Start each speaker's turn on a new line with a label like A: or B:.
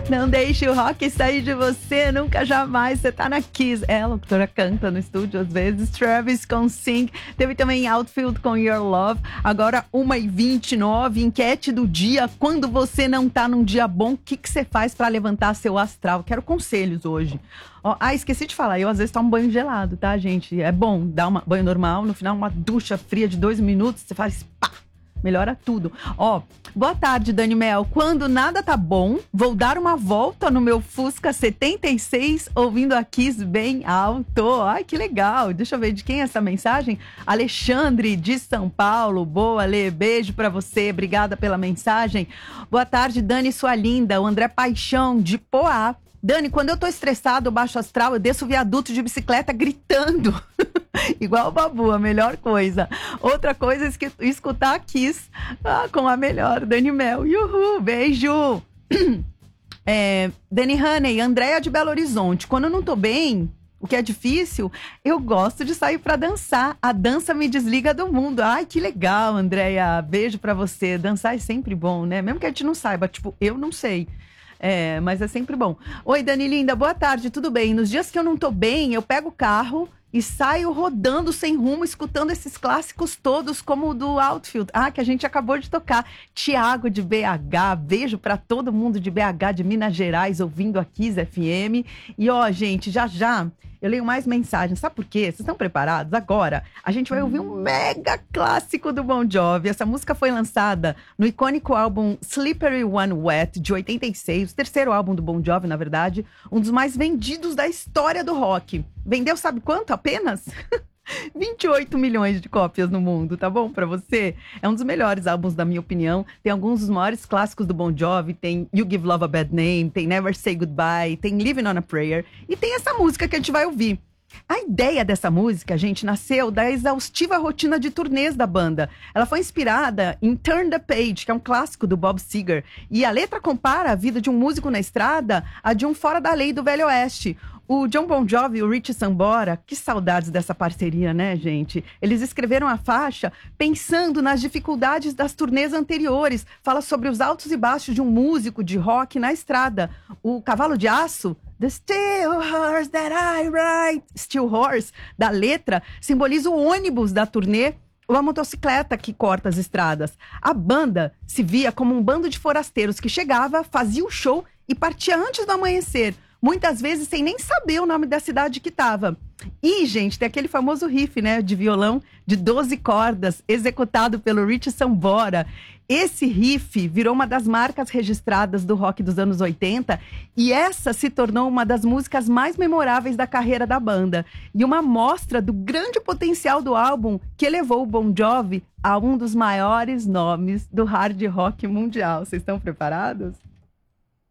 A: Não deixe o rock sair de você, nunca jamais. Você tá na Kiss. A locutora canta no estúdio às vezes. Travis com Sing. Teve também Outfield com Your Love. Agora 1h29, enquete do dia. Quando você não tá num dia bom, o que você faz pra levantar seu astral? Quero conselhos hoje. Esqueci de falar, eu às vezes tomo banho gelado, tá, gente? É bom dar um banho normal, no final uma ducha fria de 2 minutos, você faz pá, melhora tudo. Boa tarde, Dani Mel. Quando nada tá bom, vou dar uma volta no meu Fusca 76, ouvindo a Kiss bem alto. Ai, que legal. Deixa eu ver de quem é essa mensagem. Alexandre, de São Paulo. Boa, Lê. Beijo pra você. Obrigada pela mensagem. Boa tarde, Dani, sua linda. O André Paixão, de Poá. Dani, quando eu tô estressado, baixo astral, eu desço o viaduto de bicicleta gritando. Igual o Babu, a melhor coisa. Outra coisa é escutar a Kiss com a melhor, Dani Mel. Uhul, beijo. Dani Honey, Andréia de Belo Horizonte. Quando eu não tô bem, o que é difícil, eu gosto de sair pra dançar. A dança me desliga do mundo. Ai, que legal, Andréia. Beijo pra você. Dançar é sempre bom, né? Mesmo que a gente não saiba, tipo, eu não sei. Mas é sempre bom. Oi, Dani linda, boa tarde, tudo bem? Nos dias que eu não tô bem, eu pego o carro e saio rodando sem rumo, escutando esses clássicos todos, como o do Outfield. Que a gente acabou de tocar. Tiago de BH, beijo pra todo mundo de BH, de Minas Gerais, ouvindo a Kiss FM. E gente, já eu leio mais mensagens. Sabe por quê? Vocês estão preparados? Agora, a gente vai ouvir um mega clássico do Bon Jovi. Essa música foi lançada no icônico álbum Slippery When Wet, de 86. O terceiro álbum do Bon Jovi, na verdade. Um dos mais vendidos da história do rock. Vendeu sabe quanto? Apenas 28 milhões de cópias no mundo, tá bom pra você? É um dos melhores álbuns, da minha opinião. Tem alguns dos maiores clássicos do Bon Jovi. Tem You Give Love a Bad Name, tem Never Say Goodbye, tem Living on a Prayer. E tem essa música que a gente vai ouvir. A ideia dessa música, gente, nasceu da exaustiva rotina de turnês da banda. Ela foi inspirada em Turn the Page, que é um clássico do Bob Seger. E a letra compara a vida de um músico na estrada a de um fora da lei do Velho Oeste. O John Bon Jovi e o Richie Sambora, que saudades dessa parceria, né, gente? Eles escreveram a faixa pensando nas dificuldades das turnês anteriores. Fala sobre os altos e baixos de um músico de rock na estrada. O Cavalo de Aço, The Steel Horse That I Ride, Steel Horse, da letra, simboliza o ônibus da turnê ou a motocicleta que corta as estradas. A banda se via como um bando de forasteiros que chegava, fazia o show e partia antes do amanhecer. Muitas vezes sem nem saber o nome da cidade que tava. E, gente, tem aquele famoso riff, né, de violão de 12 cordas, executado pelo Richie Sambora. Esse riff virou uma das marcas registradas do rock dos anos 80 e essa se tornou uma das músicas mais memoráveis da carreira da banda. E uma mostra do grande potencial do álbum que elevou o Bon Jovi a um dos maiores nomes do hard rock mundial. Vocês estão preparados?